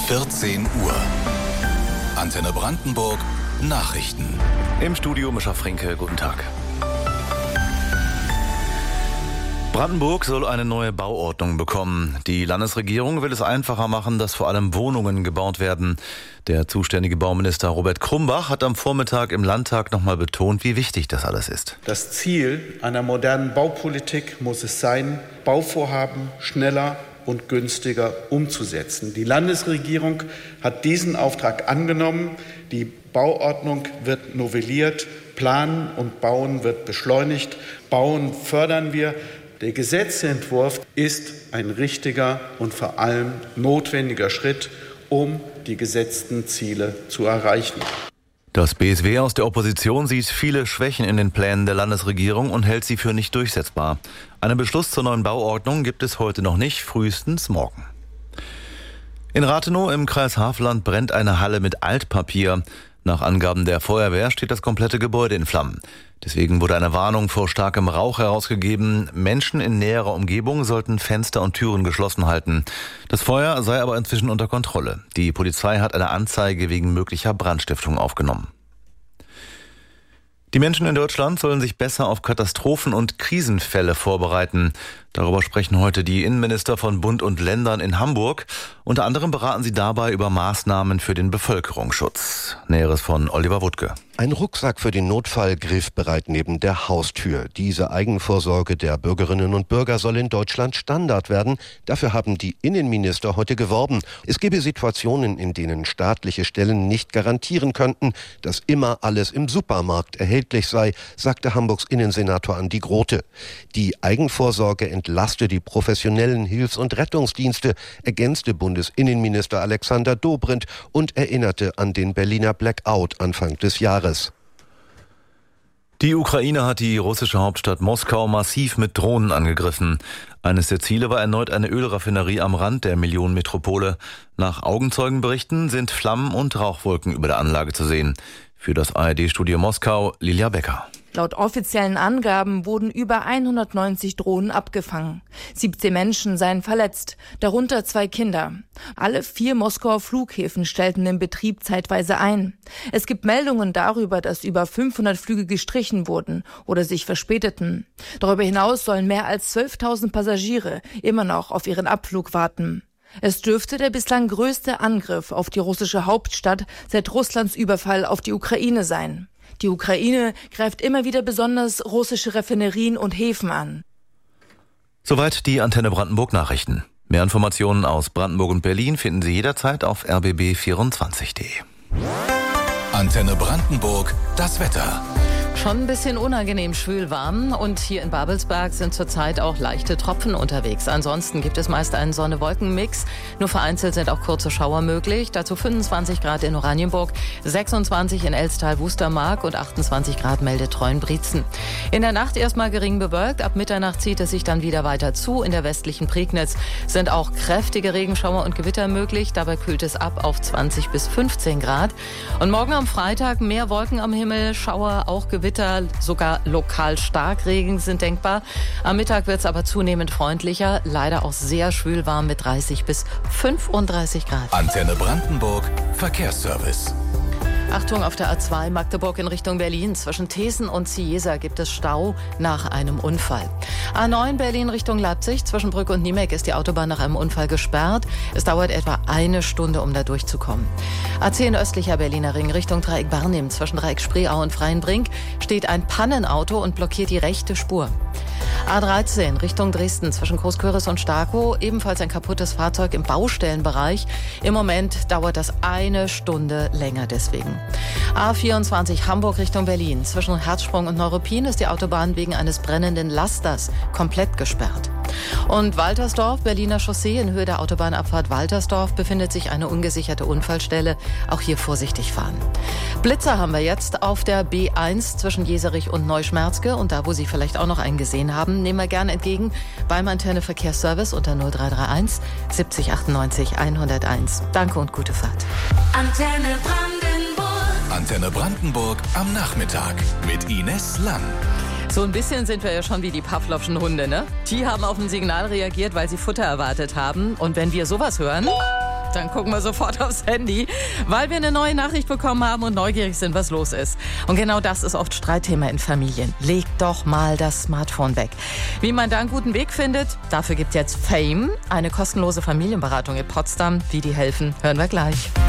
14 Uhr. Antenne Brandenburg Nachrichten. Im Studio Mischa Frinke, guten Tag. Brandenburg soll eine neue Bauordnung bekommen. Die Landesregierung will es einfacher machen, dass vor allem Wohnungen gebaut werden. Der zuständige Bauminister Robert Krumbach hat am Vormittag im Landtag nochmal betont, wie wichtig das alles ist. Das Ziel einer modernen Baupolitik muss es sein, Bauvorhaben schneller und günstiger umzusetzen. Die Landesregierung hat diesen Auftrag angenommen. Die Bauordnung wird novelliert. Planen und Bauen wird beschleunigt. Bauen fördern wir. Der Gesetzentwurf ist ein richtiger und vor allem notwendiger Schritt, um die gesetzten Ziele zu erreichen. Das BSW aus der Opposition sieht viele Schwächen in den Plänen der Landesregierung und hält sie für nicht durchsetzbar. Einen Beschluss zur neuen Bauordnung gibt es heute noch nicht, frühestens morgen. In Rathenow im Kreis Havelland brennt eine Halle mit Altpapier. Nach Angaben der Feuerwehr steht das komplette Gebäude in Flammen. Deswegen wurde eine Warnung vor starkem Rauch herausgegeben. Menschen in näherer Umgebung sollten Fenster und Türen geschlossen halten. Das Feuer sei aber inzwischen unter Kontrolle. Die Polizei hat eine Anzeige wegen möglicher Brandstiftung aufgenommen. Die Menschen in Deutschland sollen sich besser auf Katastrophen- und Krisenfälle vorbereiten. Darüber sprechen heute die Innenminister von Bund und Ländern in Hamburg. Unter anderem beraten sie dabei über Maßnahmen für den Bevölkerungsschutz. Näheres von Oliver Wuttke. Ein Rucksack für den Notfall griffbereit neben der Haustür. Diese Eigenvorsorge der Bürgerinnen und Bürger soll in Deutschland Standard werden. Dafür haben die Innenminister heute geworben. Es gebe Situationen, in denen staatliche Stellen nicht garantieren könnten, dass immer alles im Supermarkt erhältlich sei, sagte Hamburgs Innensenator Andi Grote. Die Eigenvorsorge entlaste die professionellen Hilfs- und Rettungsdienste, ergänzte Bundesinnenminister Alexander Dobrindt und erinnerte an den Berliner Blackout Anfang des Jahres. Die Ukraine hat die russische Hauptstadt Moskau massiv mit Drohnen angegriffen. Eines der Ziele war erneut eine Ölraffinerie am Rand der Millionenmetropole. Nach Augenzeugenberichten sind Flammen und Rauchwolken über der Anlage zu sehen. Für das ARD-Studio Moskau, Lilia Becker. Laut offiziellen Angaben wurden über 190 Drohnen abgefangen. 17 Menschen seien verletzt, darunter 2 Kinder. Alle 4 Moskauer Flughäfen stellten den Betrieb zeitweise ein. Es gibt Meldungen darüber, dass über 500 Flüge gestrichen wurden oder sich verspäteten. Darüber hinaus sollen mehr als 12.000 Passagiere immer noch auf ihren Abflug warten. Es dürfte der bislang größte Angriff auf die russische Hauptstadt seit Russlands Überfall auf die Ukraine sein. Die Ukraine greift immer wieder besonders russische Raffinerien und Häfen an. Soweit die Antenne Brandenburg Nachrichten. Mehr Informationen aus Brandenburg und Berlin finden Sie jederzeit auf rbb24.de. Antenne Brandenburg, das Wetter. Schon ein bisschen unangenehm schwül warm und hier in Babelsberg sind zurzeit auch leichte Tropfen unterwegs. Ansonsten gibt es meist einen Sonne-Wolken-Mix. Nur vereinzelt sind auch kurze Schauer möglich. Dazu 25 Grad in Oranienburg, 26 in Elstal-Wustermark und 28 Grad meldet Treuenbrietzen. In der Nacht erstmal gering bewölkt. Ab Mitternacht zieht es sich dann wieder weiter zu. In der westlichen Prignitz sind auch kräftige Regenschauer und Gewitter möglich. Dabei kühlt es ab auf 20 bis 15 Grad. Und morgen am Freitag mehr Wolken am Himmel, Schauer, auch Gewitter, sogar lokal Starkregen sind denkbar. Am Mittag wird es aber zunehmend freundlicher, leider auch sehr schwül warm mit 30 bis 35 Grad. Antenne Brandenburg, Verkehrsservice. Achtung, auf der A2 Magdeburg in Richtung Berlin. Zwischen Thesen und Ciesa gibt es Stau nach einem Unfall. A9 Berlin Richtung Leipzig. Zwischen Brück und Niemek ist die Autobahn nach einem Unfall gesperrt. Es dauert etwa eine Stunde, um da durchzukommen. A10 östlicher Berliner Ring Richtung Dreieck Barnim. Zwischen Dreieck Spreeau und Freienbrink steht ein Pannenauto und blockiert die rechte Spur. A13 Richtung Dresden zwischen Großköris und Starkow. Ebenfalls ein kaputtes Fahrzeug im Baustellenbereich. Im Moment dauert das eine Stunde länger deswegen. A24 Hamburg Richtung Berlin. Zwischen Herzsprung und Neuruppin ist die Autobahn wegen eines brennenden Lasters komplett gesperrt. Und Waltersdorf, Berliner Chaussee, in Höhe der Autobahnabfahrt Waltersdorf befindet sich eine ungesicherte Unfallstelle. Auch hier vorsichtig fahren. Blitzer haben wir jetzt auf der B1 zwischen Jeserich und Neuschmerzke. Und da, wo Sie vielleicht auch noch einen gesehen haben, nehmen wir gerne entgegen beim Antenne Verkehrsservice unter 0331 70 98 101. Danke und gute Fahrt. Antenne Brandenburg. Antenne Brandenburg am Nachmittag mit Ines Lang. So ein bisschen sind wir ja schon wie die Pavlovschen Hunde, ne? Die haben auf ein Signal reagiert, weil sie Futter erwartet haben. Und wenn wir sowas hören, Dann gucken wir sofort aufs Handy, weil wir eine neue Nachricht bekommen haben und neugierig sind, was los ist. Und genau das ist oft Streitthema in Familien. Legt doch mal das Smartphone weg. Wie man da einen guten Weg findet, dafür gibt jetzt Fame eine kostenlose Familienberatung in Potsdam. Wie die helfen, hören wir gleich.